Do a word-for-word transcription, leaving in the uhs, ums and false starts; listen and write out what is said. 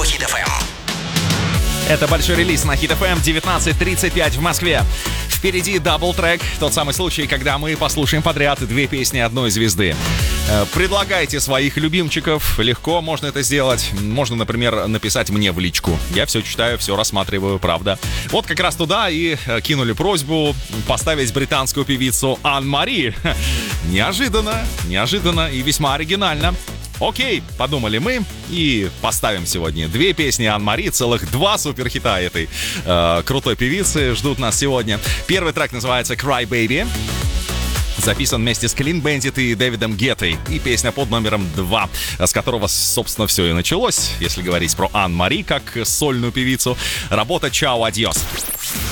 Хит эф эм. Это большой релиз на Хит эф эм, девятнадцать тридцать пять в Москве. Впереди дабл-трек, тот самый случай, когда мы послушаем подряд две песни одной звезды. Предлагайте своих любимчиков, легко можно это сделать. Можно, например, написать мне в личку. Я все читаю, все рассматриваю, правда. Вот как раз туда и кинули просьбу поставить британскую певицу Ан-Мари. Неожиданно, неожиданно и весьма оригинально. Окей, подумали мы и поставим сегодня две песни Ан-Мари, целых два суперхита этой э, крутой певицы ждут нас сегодня. Первый трек называется Cry Baby, записан вместе с Clean Bandit и Дэвидом Геттой, и песня под номером два, с которого, собственно, все и началось, если говорить про Ан-Мари как сольную певицу. Работа «Чао, адьос».